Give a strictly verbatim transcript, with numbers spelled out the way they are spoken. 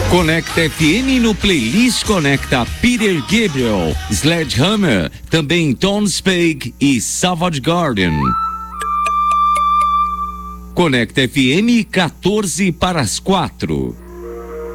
Conecta F M no playlist conecta Peter Gabriel, Sledgehammer, também Tom Spake e Savage Garden. Conecta F M quatorze para as quatro.